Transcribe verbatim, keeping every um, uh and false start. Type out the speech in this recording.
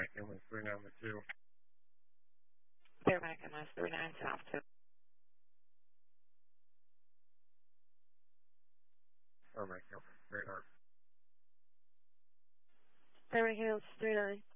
Mike Emily three nine two. Clear Mike Emily three nine South two. Or Mike Emily three nine. Clear Mike Emily three nine.